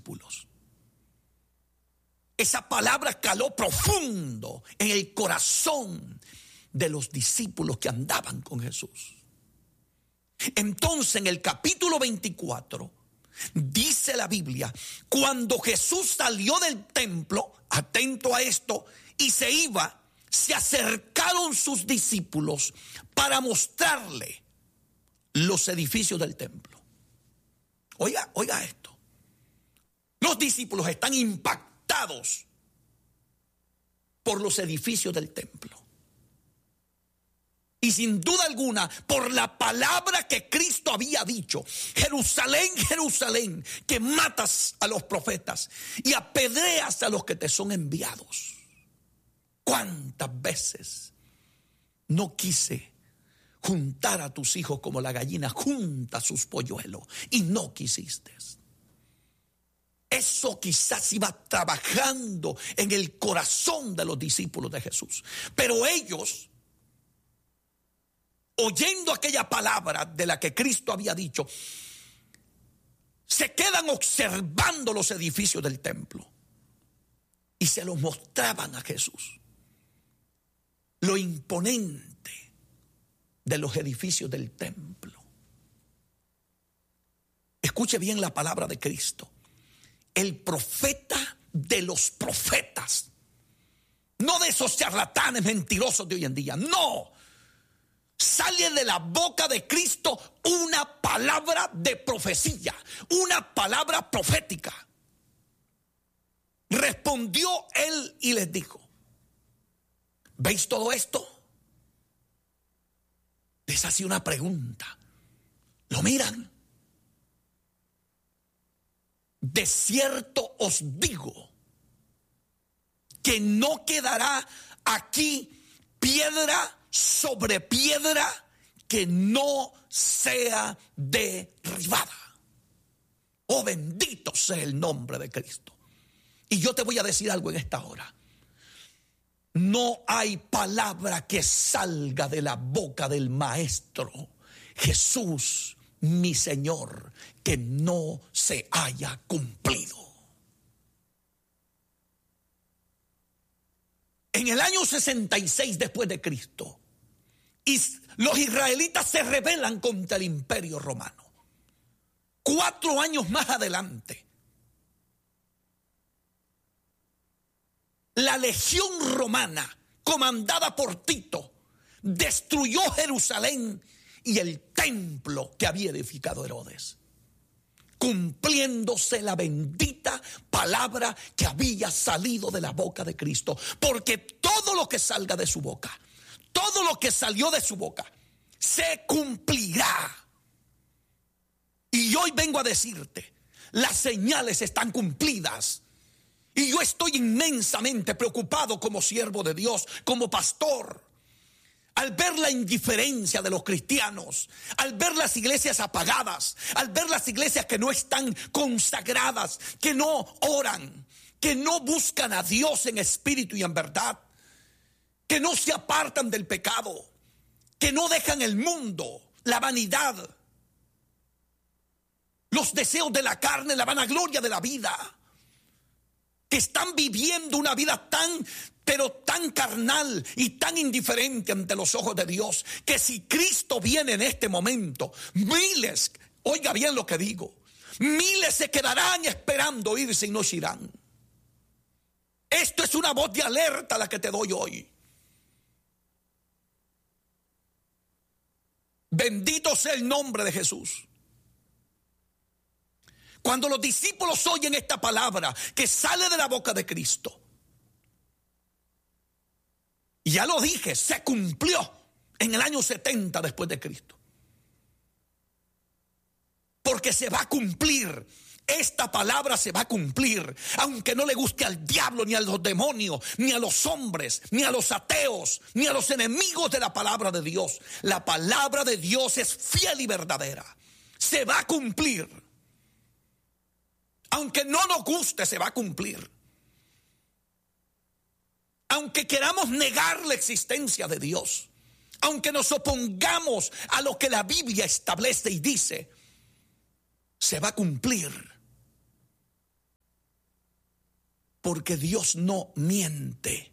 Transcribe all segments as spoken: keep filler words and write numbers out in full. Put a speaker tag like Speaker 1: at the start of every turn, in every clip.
Speaker 1: discípulos. Esa palabra caló profundo en el corazón de los discípulos que andaban con Jesús. Entonces, en el capítulo veinticuatro, dice la Biblia, cuando Jesús salió del templo, atento a esto, y se iba, se acercaron sus discípulos para mostrarle los edificios del templo. Oiga, oiga esto. Los discípulos están impactados por los edificios del templo. Y sin duda alguna, por la palabra que Cristo había dicho: Jerusalén, Jerusalén, que matas a los profetas y apedreas a los que te son enviados. ¿Cuántas veces no quise juntar a tus hijos como la gallina junta sus polluelos y no quisiste? Eso quizás iba trabajando en el corazón de los discípulos de Jesús. Pero ellos, oyendo aquella palabra de la que Cristo había dicho, se quedan observando los edificios del templo y se los mostraban a Jesús. Lo imponente de los edificios del templo. Escuche bien la palabra de Cristo. El profeta de los profetas. No de esos charlatanes mentirosos de hoy en día. No. Sale de la boca de Cristo una palabra de profecía. Una palabra profética. Respondió él y les dijo: ¿veis todo esto? Les hacía una pregunta. ¿Lo miran? De cierto os digo que no quedará aquí piedra sobre piedra que no sea derribada. Oh, bendito sea el nombre de Cristo. Y yo te voy a decir algo en esta hora. No hay palabra que salga de la boca del Maestro Jesús, mi Señor, que no se haya cumplido. En el año sesenta y seis después de Cristo, los israelitas se rebelan contra el Imperio Romano. Cuatro años más adelante, la legión romana, comandada por Tito, destruyó Jerusalén y el templo que había edificado Herodes, cumpliéndose la bendita palabra que había salido de la boca de Cristo. Porque todo lo que salga de su boca, todo lo que salió de su boca, se cumplirá. Y hoy vengo a decirte, las señales están cumplidas. Y yo estoy inmensamente preocupado como siervo de Dios, como pastor, al ver la indiferencia de los cristianos, al ver las iglesias apagadas, al ver las iglesias que no están consagradas, que no oran, que no buscan a Dios en espíritu y en verdad, que no se apartan del pecado, que no dejan el mundo, la vanidad, los deseos de la carne, la vanagloria de la vida, que están viviendo una vida tan, pero tan carnal y tan indiferente ante los ojos de Dios, que si Cristo viene en este momento, miles, oiga bien lo que digo, miles se quedarán esperando irse y no se irán. Esto es una voz de alerta la que te doy hoy. Bendito sea el nombre de Jesús. Cuando los discípulos oyen esta palabra que sale de la boca de Cristo, y ya lo dije, se cumplió en el año setenta después de Cristo. Porque se va a cumplir, esta palabra se va a cumplir, aunque no le guste al diablo, ni a los demonios, ni a los hombres, ni a los ateos, ni a los enemigos de la palabra de Dios. La palabra de Dios es fiel y verdadera. Se va a cumplir. Aunque no nos guste, se va a cumplir. Aunque queramos negar la existencia de Dios, aunque nos opongamos a lo que la Biblia establece y dice, se va a cumplir. porque Dios no miente.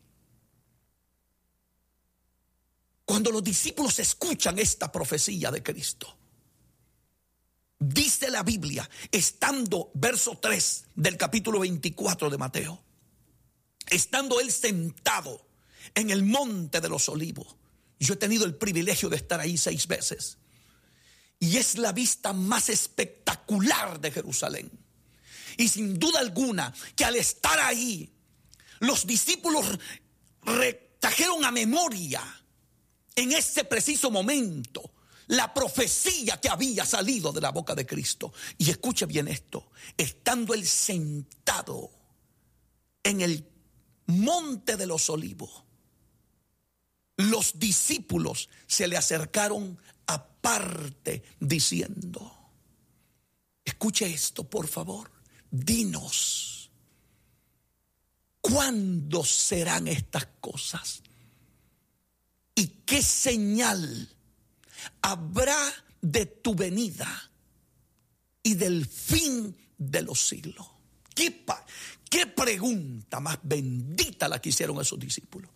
Speaker 1: Cuando los discípulos escuchan esta profecía de Cristo, dice la Biblia, estando, verso tres del capítulo veinticuatro de Mateo, estando él sentado en el monte de los olivos. Yo he tenido el privilegio de estar ahí seis veces. Y es la vista más espectacular de Jerusalén. Y sin duda alguna que al estar ahí, los discípulos trajeron a memoria en ese preciso momento la profecía que había salido de la boca de Cristo. Y escuche bien esto, estando él sentado en el monte de los olivos, los discípulos se le acercaron aparte diciendo, escuche esto por favor, dinos, ¿cuándo serán estas cosas? ¿Y qué señal habrá de tu venida y del fin de los siglos? ¿Qué, pa- qué pregunta más bendita la que hicieron esos discípulos?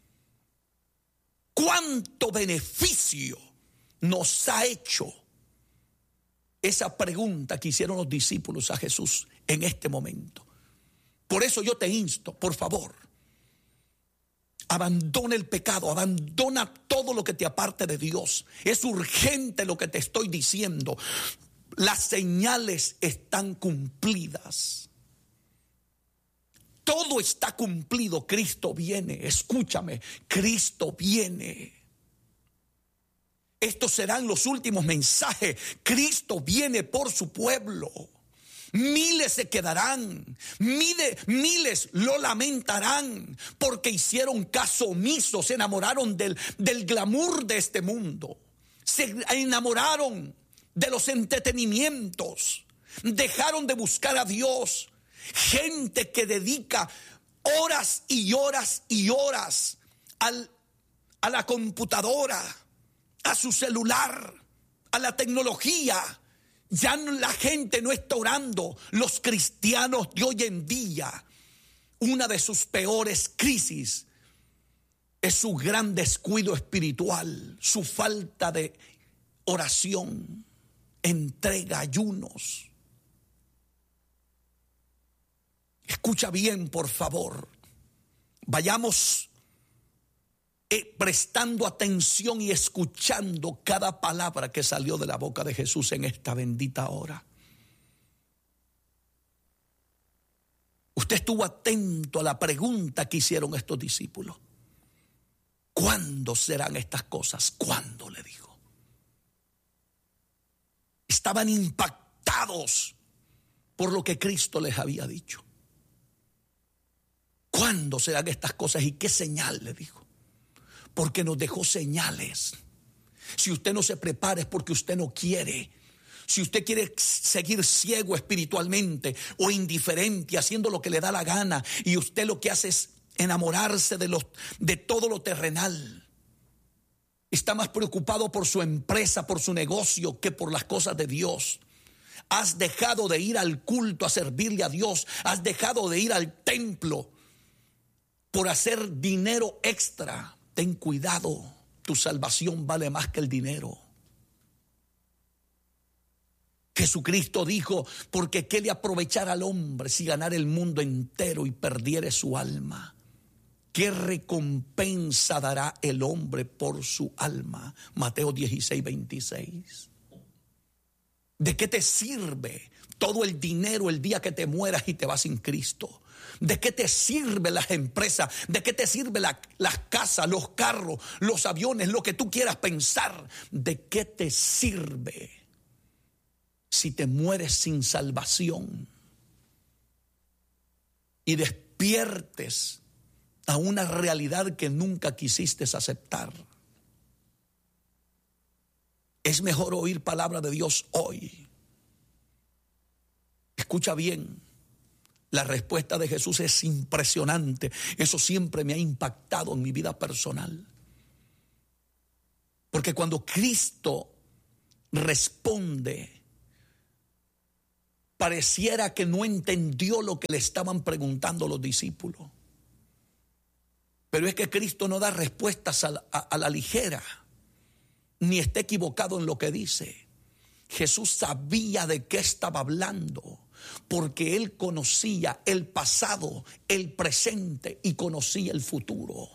Speaker 1: ¿Cuánto beneficio nos ha hecho esa pregunta que hicieron los discípulos a Jesús en este momento? Por eso yo te insto, por favor, abandona el pecado, abandona todo lo que te aparte de Dios. Es urgente lo que te estoy diciendo. Las señales están cumplidas. Todo está cumplido. Cristo viene. Escúchame, Cristo viene. Estos serán los últimos mensajes. Cristo viene por su pueblo. Miles se quedarán, miles, miles lo lamentarán porque hicieron caso omiso, se enamoraron del, del glamour de este mundo, se enamoraron de los entretenimientos, dejaron de buscar a Dios. Gente que dedica horas y horas y horas al, a la computadora, a su celular, a la tecnología. Ya la gente no está orando. Los cristianos de hoy en día, una de sus peores crisis es su gran descuido espiritual, su falta de oración, entrega, ayunos. Escucha bien, por favor. Vayamos eh, prestando atención y escuchando cada palabra que salió de la boca de Jesús en esta bendita hora. Usted estuvo atento a la pregunta que hicieron estos discípulos. ¿Cuándo serán estas cosas? ¿Cuándo? Le dijo. Estaban impactados por lo que Cristo les había dicho. ¿Cuándo serán estas cosas y qué señal? Le dijo. Porque nos dejó señales. Si usted no se prepara es porque usted no quiere. Si usted quiere seguir ciego espiritualmente o indiferente, haciendo lo que le da la gana, y usted lo que hace es enamorarse de, los, de todo lo terrenal, está más preocupado por su empresa, por su negocio, que por las cosas de Dios. Has dejado de ir al culto a servirle a Dios. Has dejado de ir al templo por hacer dinero extra. Ten cuidado, tu salvación vale más que el dinero. Jesucristo dijo, porque ¿qué le aprovechará al hombre si ganara el mundo entero y perdiere su alma? ¿Qué recompensa dará el hombre por su alma? Mateo dieciséis, veintiséis. ¿De qué te sirve todo el dinero el día que te mueras y te vas sin Cristo? ¿De qué te sirven las empresas? ¿De qué te sirven la, las casas, los carros, los aviones, lo que tú quieras pensar? ¿De qué te sirve si te mueres sin salvación y despiertes a una realidad que nunca quisiste aceptar? Es mejor oír palabra de Dios hoy. Escucha bien. La respuesta de Jesús es impresionante. Eso siempre me ha impactado en mi vida personal. Porque cuando Cristo responde pareciera que no entendió lo que le estaban preguntando los discípulos. Pero es que Cristo no da respuestas a la, a, a la ligera, ni está equivocado en lo que dice. Jesús sabía de qué estaba hablando, porque Él conocía el pasado, el presente y conocía el futuro.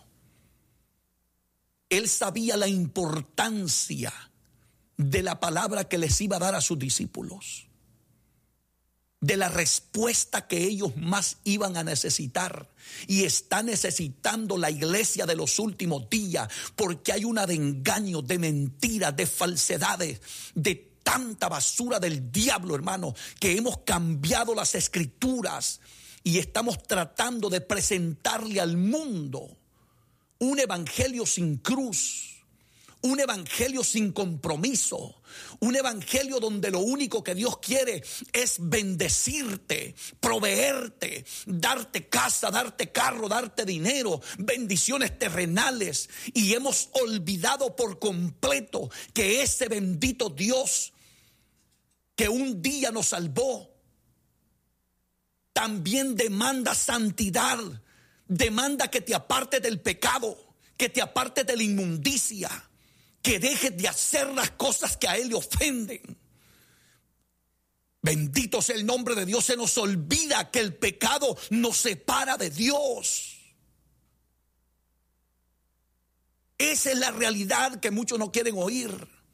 Speaker 1: Él sabía la importancia de la palabra que les iba a dar a sus discípulos, de la respuesta que ellos más iban a necesitar. Y está necesitando la iglesia de los últimos días, porque hay una de engaños, de mentiras, de falsedades, de tanta basura del diablo, hermano, que hemos cambiado las escrituras y estamos tratando de presentarle al mundo un evangelio sin cruz, un evangelio sin compromiso, un evangelio donde lo único que Dios quiere es bendecirte, proveerte, darte casa, darte carro, darte dinero, bendiciones terrenales. Y hemos olvidado por completo que ese bendito Dios que un día nos salvó también demanda santidad, demanda que te apartes del pecado, que te apartes de la inmundicia, que dejes de hacer las cosas que a Él le ofenden. Bendito sea el nombre de Dios. Se nos olvida que el pecado nos separa de Dios. Esa es la realidad que muchos no quieren oír.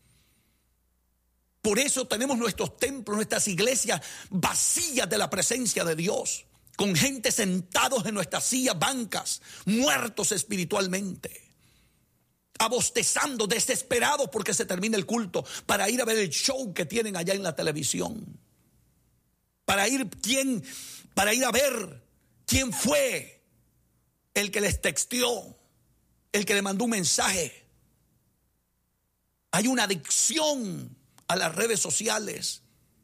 Speaker 1: Por eso tenemos nuestros templos, nuestras iglesias vacías de la presencia de Dios, con gente sentados en nuestras sillas bancas, muertos espiritualmente, abostezando, desesperados porque se termine el culto, para ir a ver el show que tienen allá en la televisión, para ir, quién, para ir a ver quién fue el que les texteó, el que le mandó un mensaje. Hay una adicción a las redes sociales.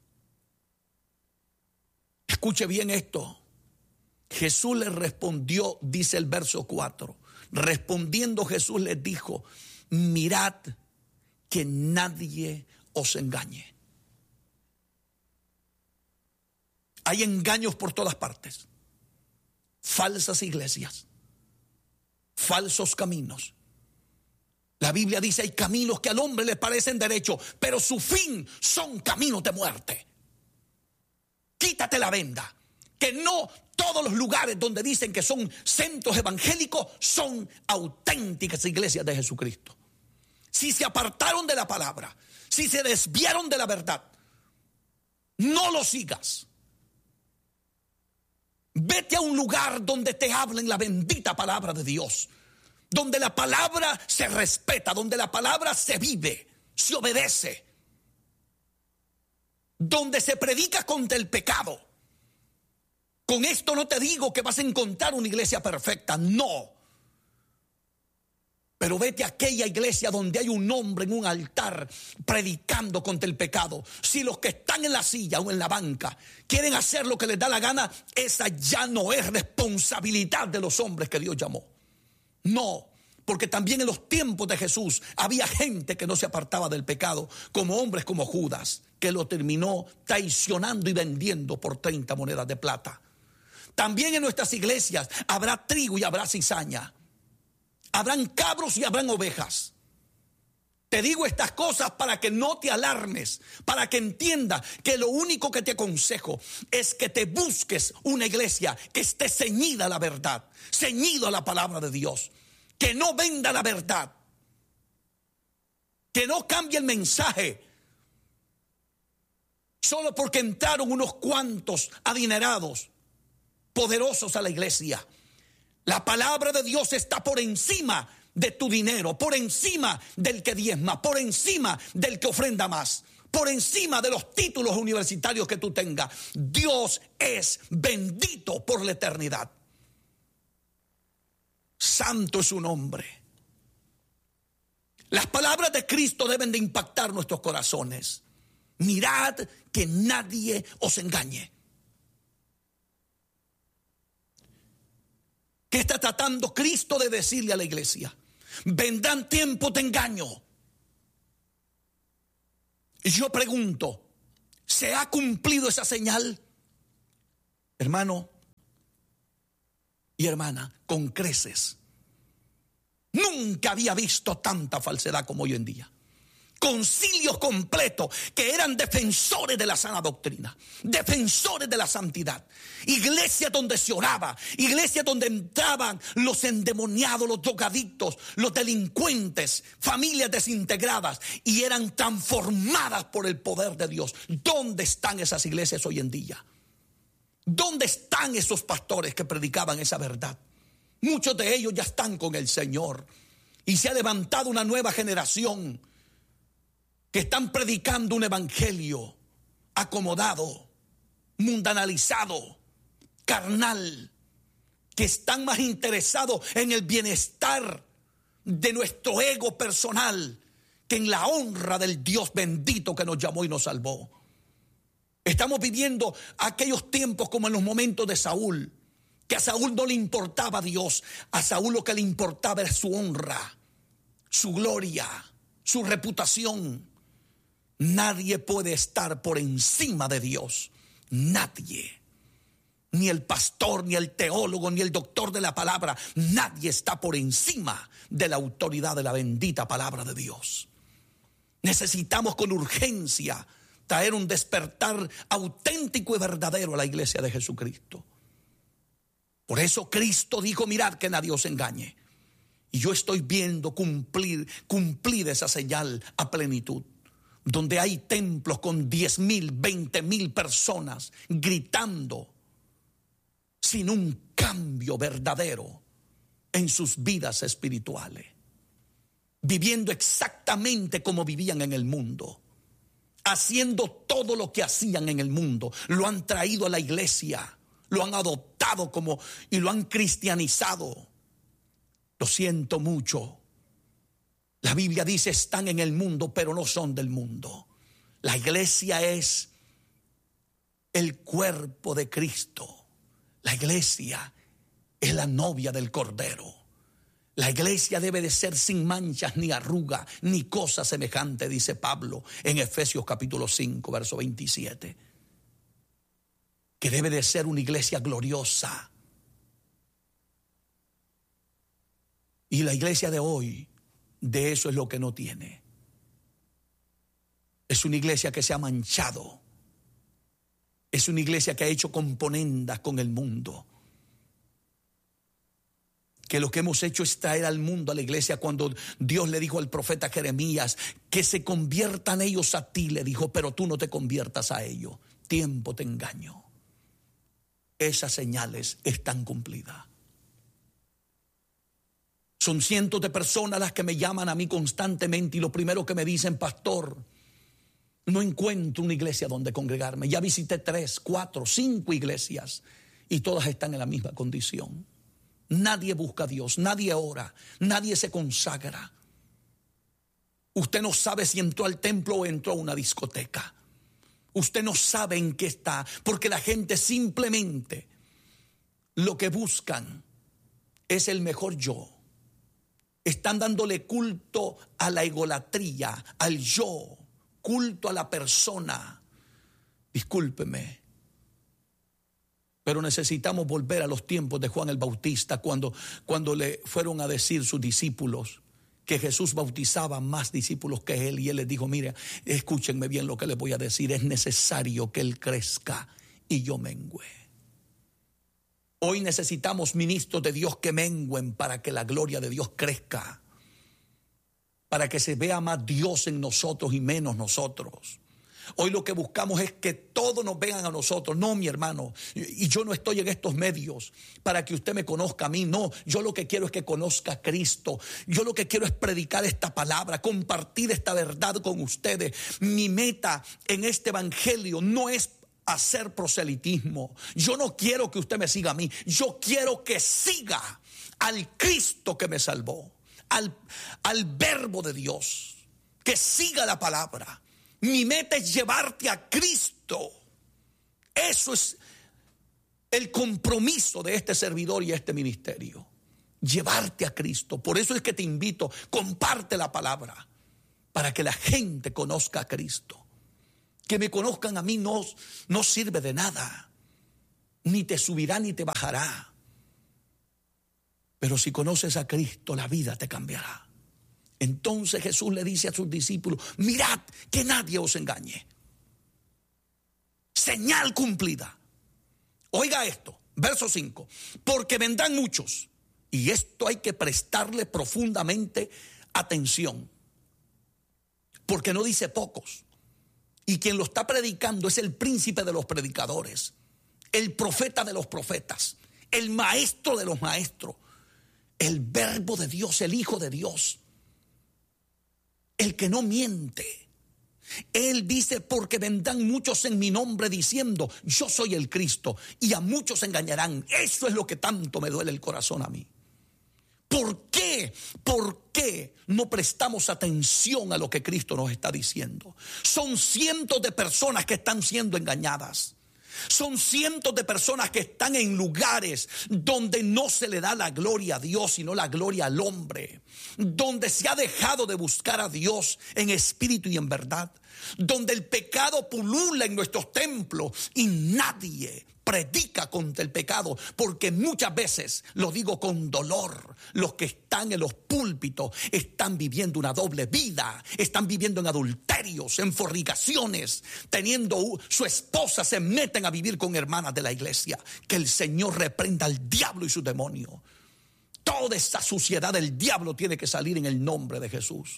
Speaker 1: Escuche bien esto. Jesús les respondió, dice el verso cuatro. Respondiendo Jesús les dijo: mirad que nadie os engañe. Hay engaños por todas partes. Falsas iglesias, falsos caminos. La Biblia dice: hay caminos que al hombre le parecen derechos, pero su fin son caminos de muerte. Quítate la venda, que no todos los lugares donde dicen que son centros evangélicos son auténticas iglesias de Jesucristo. Si se apartaron de la palabra, si se desviaron de la verdad, no lo sigas. Vete a un lugar donde te hablen la bendita palabra de Dios, donde la palabra se respeta, donde la palabra se vive, se obedece, donde se predica contra el pecado. Con esto no te digo que vas a encontrar una iglesia perfecta, no. Pero vete a aquella iglesia donde hay un hombre en un altar predicando contra el pecado. Si los que están en la silla o en la banca quieren hacer lo que les da la gana, esa ya no es responsabilidad de los hombres que Dios llamó. No, porque también en los tiempos de Jesús había gente que no se apartaba del pecado, como hombres como Judas, que lo terminó traicionando y vendiendo por treinta monedas de plata. También en nuestras iglesias habrá trigo y habrá cizaña. Habrán cabros y habrán ovejas. Te digo estas cosas para que no te alarmes, para que entiendas que lo único que te aconsejo es que te busques una iglesia que esté ceñida a la verdad, ceñido a la palabra de Dios, que no venda la verdad, que no cambie el mensaje solo porque entraron unos cuantos adinerados, poderosos a la iglesia. La palabra de Dios está por encima de tu dinero, por encima del que diezma, por encima del que ofrenda más, por encima de los títulos universitarios que tú tengas. Dios es bendito por la eternidad. Santo es su nombre. Las palabras de Cristo deben de impactar nuestros corazones. Mirad que nadie os engañe. ¿Qué está tratando Cristo de decirle a la iglesia? Vendrán tiempos de engaño. Y yo pregunto, ¿Se ha cumplido esa señal? Hermano y hermana, con creces. Nunca había visto tanta falsedad como hoy en día. Concilios completos que eran defensores de la sana doctrina, defensores de la santidad. Iglesias donde se oraba, iglesias donde entraban los endemoniados, los drogadictos, los delincuentes, familias desintegradas y eran transformadas por el poder de Dios. ¿Dónde están esas iglesias hoy en día? ¿Dónde están esos pastores que predicaban esa verdad? Muchos de ellos ya están con el Señor y se ha levantado una nueva generación que están predicando un evangelio acomodado, mundanalizado, carnal, que están más interesados en el bienestar de nuestro ego personal que en la honra del Dios bendito que nos llamó y nos salvó. Estamos viviendo aquellos tiempos como en los momentos de Saúl, que a Saúl no le importaba Dios, a Saúl lo que le importaba era su honra, su gloria, su reputación. Nadie puede estar por encima de Dios. Nadie. Ni el pastor, ni el teólogo, ni el doctor de la palabra. Nadie está por encima de la autoridad de la bendita palabra de Dios. Necesitamos con urgencia traer un despertar auténtico y verdadero a la iglesia de Jesucristo. Por eso Cristo dijo, mirad que nadie os engañe. Y yo estoy viendo cumplir, cumplir esa señal a plenitud. Donde hay templos con diez mil, veinte mil personas gritando sin un cambio verdadero en sus vidas espirituales. Viviendo exactamente como vivían en el mundo. Haciendo todo lo que hacían en el mundo. Lo han traído a la iglesia. Lo han adoptado como y lo han cristianizado. Lo siento mucho. La Biblia dice están en el mundo, pero no son del mundo. La iglesia es el cuerpo de Cristo. La iglesia es la novia del Cordero. La iglesia debe de ser sin manchas, ni arruga, ni cosa semejante, dice Pablo en Efesios capítulo cinco, verso veintisiete. Que debe de ser una iglesia gloriosa. Y la iglesia de hoy, de eso es lo que no tiene. Es una iglesia que se ha manchado. Es una iglesia que ha hecho componendas con el mundo. Que lo que hemos hecho es traer al mundo a la iglesia cuando Dios le dijo al profeta Jeremías que se conviertan ellos a ti, le dijo, pero tú no te conviertas a ellos. Tiempo te engaño. Esas señales están cumplidas. Son cientos de personas las que me llaman a mí constantemente y lo primero que me dicen, pastor, no encuentro una iglesia donde congregarme. Ya visité tres, cuatro, cinco iglesias y todas están en la misma condición. Nadie busca a Dios, nadie ora, nadie se consagra. Usted no sabe si entró al templo o entró a una discoteca. Usted no sabe en qué está, porque la gente simplemente lo que buscan es el mejor yo. Están dándole culto a la egolatría, al yo, culto a la persona. Discúlpeme, pero necesitamos volver a los tiempos de Juan el Bautista, cuando, cuando le fueron a decir sus discípulos que Jesús bautizaba más discípulos que él, y él les dijo, mire, escúchenme bien lo que les voy a decir, es necesario que él crezca y yo mengüe. Hoy necesitamos ministros de Dios que mengüen para que la gloria de Dios crezca, para que se vea más Dios en nosotros y menos nosotros. Hoy lo que buscamos es que todos nos vean a nosotros. No, mi hermano, y yo no estoy en estos medios para que usted me conozca a mí. No, yo lo que quiero es que conozca a Cristo. Yo lo que quiero es predicar esta palabra, compartir esta verdad con ustedes. Mi meta en este evangelio no es hacer proselitismo. Yo no quiero que usted me siga a mí. Yo quiero que siga al Cristo que me salvó, al, al verbo de Dios, que siga la palabra. Mi meta es llevarte a Cristo. Eso es el compromiso de este servidor y este ministerio. Llevarte a Cristo. Por eso es que te invito, comparte la palabra para que la gente conozca a Cristo. Que me conozcan a mí no, no sirve de nada. Ni te subirá ni te bajará. Pero si conoces a Cristo, la vida te cambiará. Entonces Jesús le dice a sus discípulos: mirad que nadie os engañe. Señal cumplida. Oiga esto, verso cinco. Porque vendrán muchos, y esto hay que prestarle profundamente atención, porque no dice pocos. Y quien lo está predicando es el príncipe de los predicadores, el profeta de los profetas, el maestro de los maestros, el verbo de Dios, el Hijo de Dios, el que no miente. Él dice: porque vendrán muchos en mi nombre diciendo yo soy el Cristo, y a muchos engañarán. Eso es lo que tanto me duele el corazón a mí. ¿Por qué? ¿Por qué no prestamos atención a lo que Cristo nos está diciendo? Son cientos de personas que están siendo engañadas. Son cientos de personas que están en lugares donde no se le da la gloria a Dios, sino la gloria al hombre. Donde se ha dejado de buscar a Dios en espíritu y en verdad. Donde el pecado pulula en nuestros templos y nadie predica contra el pecado, porque muchas veces, lo digo con dolor, los que están en los púlpitos están viviendo una doble vida, están viviendo en adulterios, en fornicaciones, teniendo su esposa, se meten a vivir con hermanas de la iglesia. Que el Señor reprenda al diablo y su demonio. Toda esa suciedad del diablo tiene que salir en el nombre de Jesús.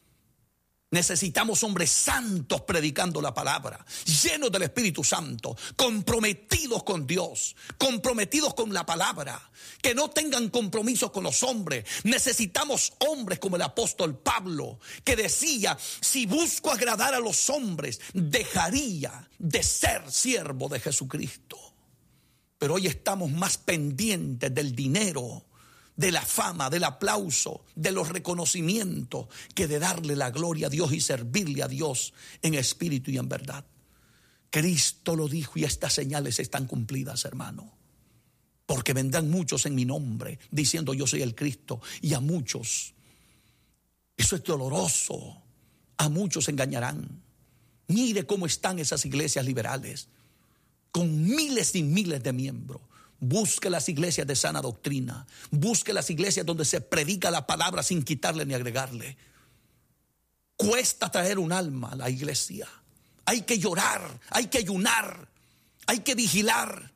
Speaker 1: Necesitamos hombres santos predicando la palabra, llenos del Espíritu Santo, comprometidos con Dios, comprometidos con la palabra, que no tengan compromisos con los hombres. Necesitamos hombres como el apóstol Pablo, que decía: si busco agradar a los hombres, dejaría de ser siervo de Jesucristo. Pero hoy estamos más pendientes del dinero, de la fama, del aplauso, de los reconocimientos, que de darle la gloria a Dios y servirle a Dios en espíritu y en verdad. Cristo lo dijo, y estas señales están cumplidas, hermano. Porque vendrán muchos en mi nombre diciendo yo soy el Cristo, y a muchos, eso es doloroso, a muchos engañarán. Mire cómo están esas iglesias liberales, con miles y miles de miembros. Busque las iglesias de sana doctrina. Busque las iglesias donde se predica la palabra sin quitarle ni agregarle. Cuesta traer un alma a la iglesia. Hay que llorar, hay que ayunar, hay que vigilar.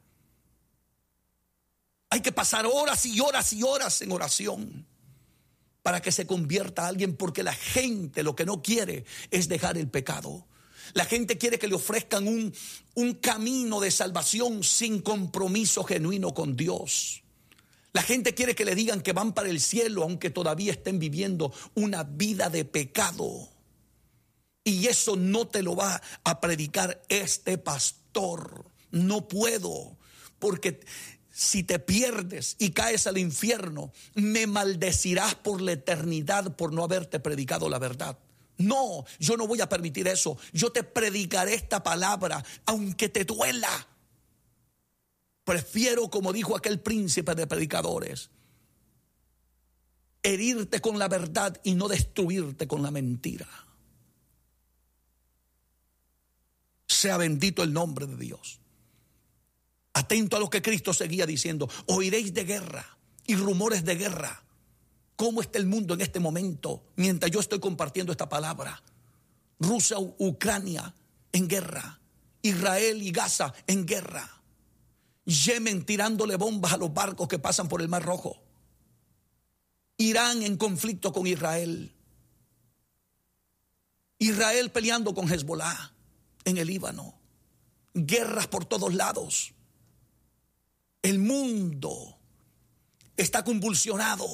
Speaker 1: Hay que pasar horas y horas y horas en oración para que se convierta a alguien, porque la gente lo que no quiere es dejar el pecado. La gente quiere que le ofrezcan un, un camino de salvación sin compromiso genuino con Dios. La gente quiere que le digan que van para el cielo, aunque todavía estén viviendo una vida de pecado. Y eso no te lo va a predicar este pastor. No puedo, porque si te pierdes y caes al infierno, me maldecirás por la eternidad por no haberte predicado la verdad. No, yo no voy a permitir eso. Yo te predicaré esta palabra aunque te duela. Prefiero, como dijo aquel príncipe de predicadores, herirte con la verdad y no destruirte con la mentira. Sea bendito el nombre de Dios. Atento a lo que Cristo seguía diciendo: oiréis de guerra y rumores de guerra. ¿Cómo está el mundo en este momento mientras yo estoy compartiendo esta palabra? Rusia, Ucrania en guerra, Israel y Gaza en guerra, Yemen tirándole bombas a los barcos que pasan por el Mar Rojo, Irán en conflicto con Israel, Israel peleando con Hezbollah en el Líbano, guerras por todos lados. El mundo está convulsionado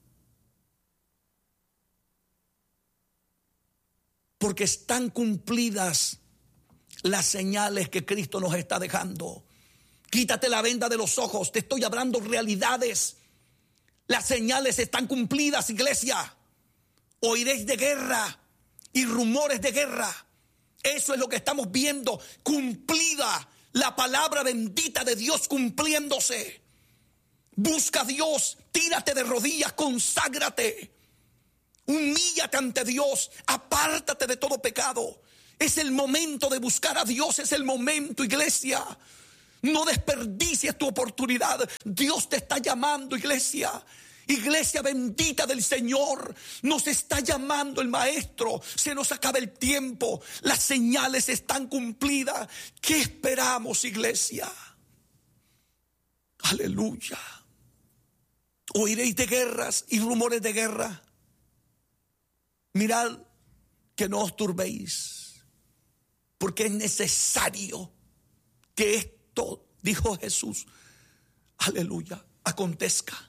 Speaker 1: porque están cumplidas las señales que Cristo nos está dejando. Quítate la venda de los ojos, te estoy hablando realidades. Las señales están cumplidas, iglesia. Oiréis de guerra y rumores de guerra. Eso es lo que estamos viendo, cumplida la palabra bendita de Dios cumpliéndose. Busca a Dios, tírate de rodillas, conságrate. Humíllate ante Dios, apártate de todo pecado Es el momento de buscar a Dios, es el momento, iglesia. No desperdicies tu oportunidad. Dios te está llamando, iglesia. Iglesia bendita del Señor, nos está llamando el Maestro. Se nos acaba el tiempo, las señales están cumplidas. ¿Qué esperamos, iglesia? Aleluya. Oiréis de guerras y rumores de guerra. Mirad que no os turbéis, porque es necesario que esto, dijo Jesús, aleluya, acontezca.